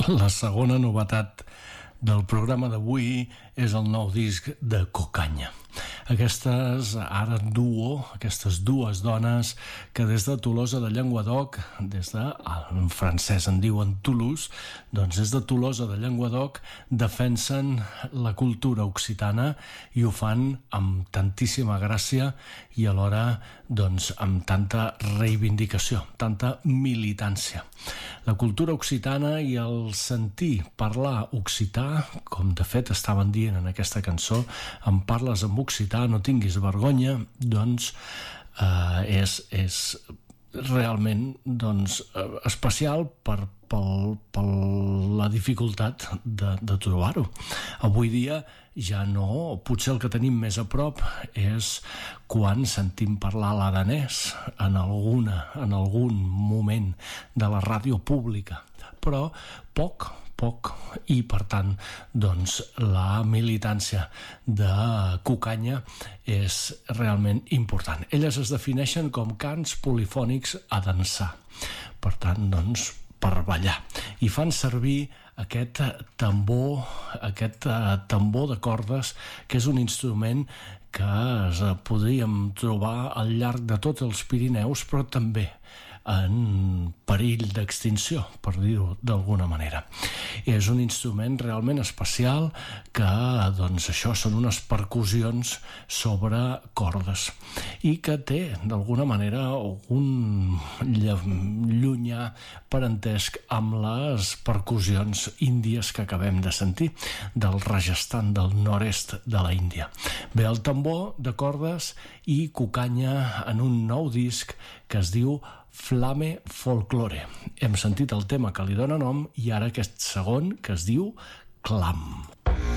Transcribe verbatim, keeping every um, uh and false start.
La segona novetat del programa d'avui és el nou disc de Cocanya. Aquestes ara duo, aquestes dues dones que des de Tolosa de Llenguadoc, des de, en francès en diuen Toulouse, doncs des de Tolosa de Llenguadoc defensen la cultura occitana i ho fan amb tantíssima gràcia i alhora doncs amb tanta reivindicació, tanta militància. La cultura occitana i el sentir parlar occità, com de fet estaven dient en aquesta cançó, em parles en occità, no tinguis vergonya, doncs eh, és, és realment doncs, especial per, per, per la dificultat de, de trobar-ho. Avui dia ja no, potser el que tenim més a prop és quan sentim parlar l'aranès en, alguna, en algun moment de la ràdio pública, però poc, poc, i per tant doncs la militància de Cocanya és realment important. Elles es defineixen com cants polifònics a dansar, per tant doncs per ballar, i fan servir aquest tambor, aquest tambor de cordes, que és un instrument que es podríem trobar al llarg de tots els Pirineus, però també en perill d'extinció, per dir-ho d'alguna manera. És un instrument realment especial que, doncs això, són unes percussions sobre cordes i que té, d'alguna manera, un llunyà parentesc amb les percussions índies que acabem de sentir, del Rajasthan, del nord-est de la Índia. Ve el tambor de cordes i Cocanya en un nou disc que es diu Flame Folklore. Hem sentit el tema que li dona nom i ara aquest segon que es diu Clam.